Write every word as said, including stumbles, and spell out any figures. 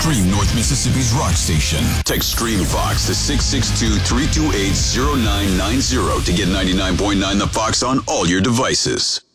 Stream North Mississippi's rock station. Text Stream Fox to six six two, three two eight, zero nine nine zero to get ninety-nine point nine The Fox on all your devices.